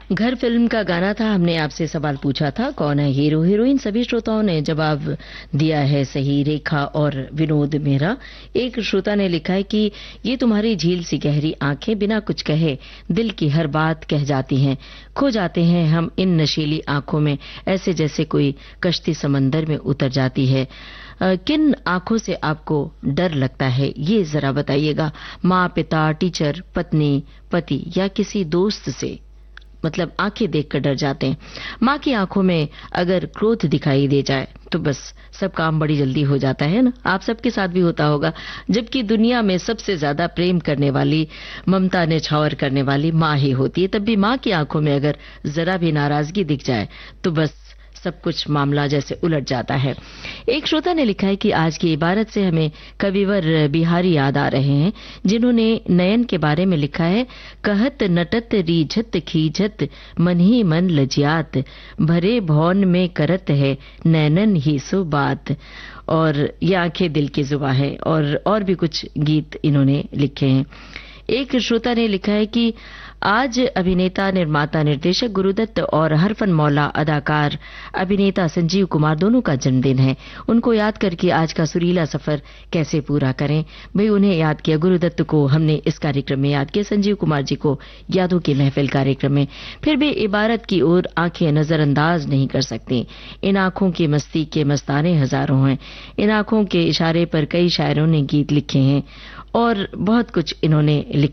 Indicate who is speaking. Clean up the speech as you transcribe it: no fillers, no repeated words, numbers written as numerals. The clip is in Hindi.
Speaker 1: घर फिल्म का गाना था। हमने आपसे सवाल पूछा था कौन है हीरो हीरोइन। सभी श्रोताओं ने जवाब दिया है सही, रेखा और विनोद मेहरा। एक श्रोता ने लिखा है कि ये तुम्हारी झील सी गहरी आंखें बिना कुछ कहे दिल की हर बात कह जाती हैं। खो जाते हैं हम इन नशीली आंखों में, ऐसे जैसे कोई कश्ती समंदर में उतर जाती है। किन आंखों से आपको डर लगता है ये जरा बताइएगा। माँ, पिता, टीचर, पत्नी, पति या किसी दोस्त से? मतलब आंखें देखकर डर जाते हैं। माँ की आंखों में अगर क्रोध दिखाई दे जाए तो बस सब काम बड़ी जल्दी हो जाता है ना। आप सबके साथ भी होता होगा। जबकि दुनिया में सबसे ज्यादा प्रेम करने वाली, ममता निछावर करने वाली माँ ही होती है। तब भी माँ की आंखों में अगर जरा भी नाराजगी दिख जाए तो बस सब कुछ मामला जैसे उलट जाता है। एक श्रोता ने लिखा है कि आज की इबारत से हमें कविवर बिहारी याद आ रहे हैं, जिन्होंने नयन के बारे में लिखा है। कहत नटत रीझत खीझत मन ही मन लजियात, भरे भौन में करत है नैनन ही सो बात। और ये आंखें दिल की जुबां है। और भी कुछ गीत इन्होंने लिखे हैं। एक श्रोता ने लिखा है कि आज अभिनेता, निर्माता, निर्देशक गुरुदत्त और हरफन मौला अदाकार अभिनेता संजीव कुमार दोनों का जन्मदिन है। उनको याद करके आज का सुरीला सफर कैसे पूरा करें। भाई उन्हें याद किया, गुरुदत्त को हमने इस कार्यक्रम में याद किया, संजीव कुमार जी को यादों की महफिल कार्यक्रम में। फिर भी इबारत की ओर आंखें नजरअंदाज नहीं कर सकती। इन आंखों की मस्ती के मस्ताने हजारों हैं। इन आंखों के इशारे पर कई शायरों ने गीत लिखे हैं और बहुत कुछ इन्होंने लिखा